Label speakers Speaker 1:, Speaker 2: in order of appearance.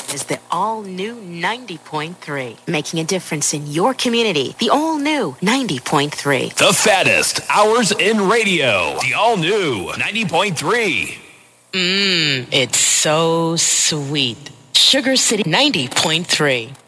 Speaker 1: is the all-new 90.3. Making a difference in your community. The all-new 90.3.
Speaker 2: The fattest hours in radio. The all-new 90.3.
Speaker 1: It's so sweet. Sugar City 90.3.